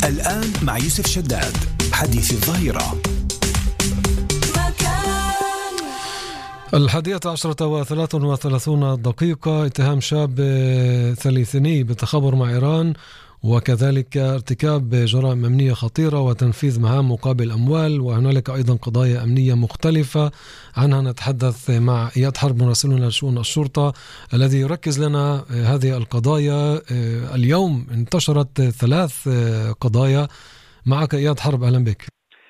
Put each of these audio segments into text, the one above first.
الآن مع يوسف شداد حديث الظهيرة. 11:33 اتهام شاب ثلاثيني بالتخابر مع إيران، وكذلك ارتكاب جرائم أمنية خطيرة وتنفيذ مهام مقابل أموال، وهنالك أيضا قضايا أمنية مختلفة عنها نتحدث مع إياد حرب مراسلنا لشؤون الشرطة الذي يركز لنا هذه القضايا. اليوم انتشرت 3 قضايا. معك إياد حرب، أهلا بك.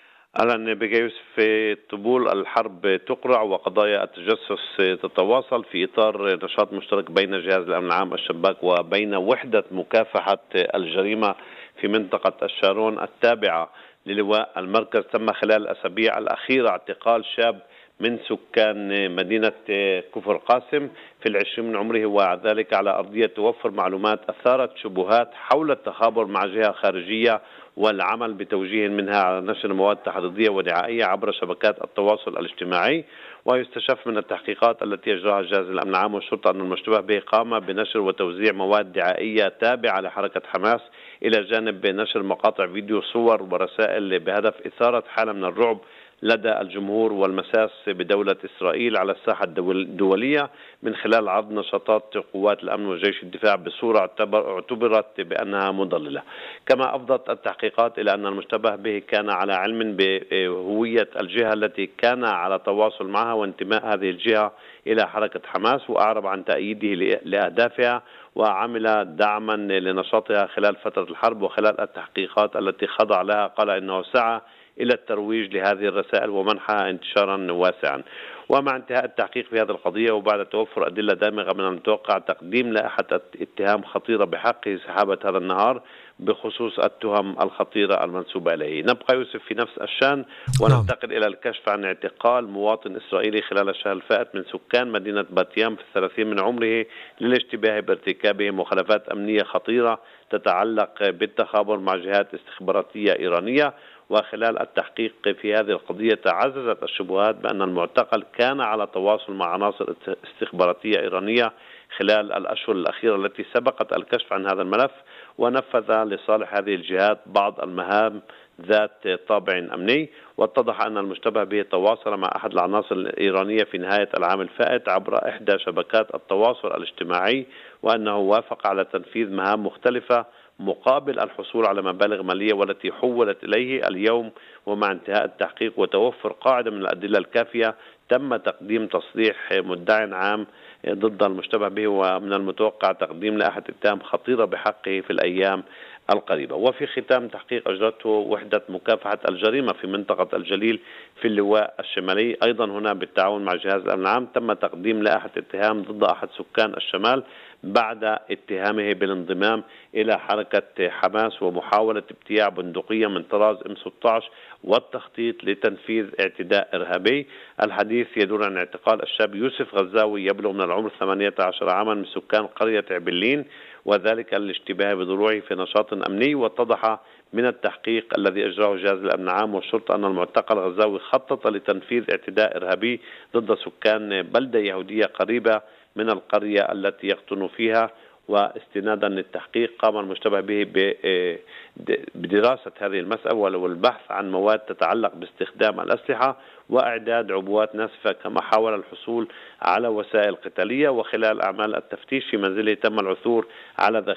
أهلا بك يوسف. طبول الحرب تقرع وقضايا التجسس تتواصل في إطار نشاط مشترك بين جهاز الأمن العام الشباك وبين وحدة مكافحة الجريمة في منطقة الشارون التابعة للواء المركز. تم خلال الأسابيع الأخيرة اعتقال شاب من سكان مدينة كفر قاسم في 20 من عمره، وذلك على أرضية توفر معلومات أثارت شبهات حول التخابر مع جهة خارجية والعمل بتوجيه منها على نشر مواد تحريضية ودعائية عبر شبكات التواصل الاجتماعي. ويستشف من التحقيقات التي يجراها جهاز الأمن العام والشرطة أن المشتبه به قام بنشر وتوزيع مواد دعائية تابعة لحركة حماس، إلى جانب نشر مقاطع فيديو، صور ورسائل بهدف إثارة حالة من الرعب لدى الجمهور والمساس بدولة إسرائيل على الساحة الدولية من خلال عرض نشاطات قوات الأمن وجيش الدفاع بصورة اعتبرت بأنها مضللة. كما أفضت التحقيقات إلى أن المشتبه به كان على علم بهوية الجهة التي كان على تواصل معها وانتماء هذه الجهة إلى حركة حماس، وأعرب عن تأييده لأهدافها وعمل دعما لنشاطها خلال فترة الحرب. وخلال التحقيقات التي خضع لها قال إنه سعى إلى الترويج لهذه الرسائل ومنحها انتشارا واسعا. ومع انتهاء التحقيق في هذه القضية وبعد توفر أدلة دامغة من المتوقع تقديم لائحة اتهام خطيرة بحقه سحابة هذا النهار بخصوص التهم الخطيرة المنسوبة إليه. نبقى يوسف في نفس الشان وننتقل إلى الكشف عن اعتقال مواطن إسرائيلي خلال الشهر الفائت من سكان مدينة باتيام في 30 من عمره للاشتباه بارتكابه مخالفات أمنية خطيرة تتعلق بالتخابر مع جهات استخباراتية إيرانية. وخلال التحقيق في هذه القضية تعززت الشبهات بأن المعتقل كان على تواصل مع عناصر استخباراتية إيرانية خلال الأشهر الأخيرة التي سبقت الكشف عن هذا الملف، ونفذ لصالح هذه الجهات بعض المهام ذات طابع أمني. واتضح أن المشتبه به تواصل مع أحد العناصر الإيرانية في نهاية العام الفائت عبر إحدى شبكات التواصل الاجتماعي، وأنه وافق على تنفيذ مهام مختلفة مقابل الحصول على مبالغ مالية والتي حولت إليه اليوم. ومع انتهاء التحقيق وتوفر قاعدة من الأدلة الكافية تم تقديم تصريح مدعي عام ضد المشتبه به، ومن المتوقع تقديم لائحة اتهام خطيرة بحقه في الأيام القريبة. وفي ختام تحقيق أجرته وحدة مكافحة الجريمة في منطقة الجليل في اللواء الشمالي أيضا هنا بالتعاون مع جهاز الأمن العام تم تقديم لائحة اتهام ضد أحد سكان الشمال بعد اتهامه بالانضمام إلى حركة حماس ومحاولة ابتياع بندقية من طراز M16 والتخطيط لتنفيذ اعتداء إرهابي. الحديث يدور عن اعتقال الشاب يوسف غزاوي يبلغ من العمر 18 عاما من سكان قرية عبلين، وذلك الاشتباه بضلوعه في نشاط أمني. واتضح من التحقيق الذي أجراه جهاز الأمن العام والشرطة أن المعتقل غزاوي خطط لتنفيذ اعتداء إرهابي ضد سكان بلدة يهودية قريبة من القرية التي يقطن فيها. واستنادا للتحقيق قام المشتبه به بدراسة هذه المسألة والبحث عن مواد تتعلق باستخدام الأسلحة وإعداد عبوات ناسفة، كما حاول الحصول على وسائل قتالية. وخلال أعمال التفتيش في منزله تم العثور على